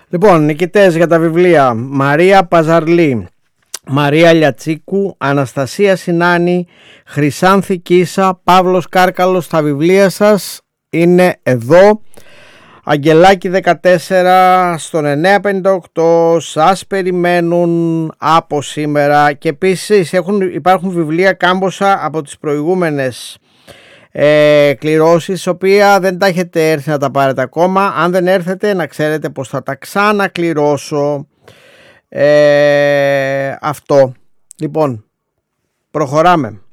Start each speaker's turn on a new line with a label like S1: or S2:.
S1: Λοιπόν, νικητές για τα βιβλία: Μαρία Παζαρλή, Μαρία Λιατσίκου, Αναστασία Σινάνη, Χρυσάνθη Κίσα, Παύλος Κάρκαλος. Τα βιβλία σας είναι εδώ. Αγγελάκι 14 στον 958, σας περιμένουν από σήμερα. Και επίσης υπάρχουν βιβλία κάμποσα από τις προηγούμενες κληρώσεις, οποία δεν τα έχετε έρθει να τα πάρετε ακόμα. Αν δεν έρθετε, να ξέρετε πως θα τα ξανακληρώσω. Αυτό. Λοιπόν, προχωράμε.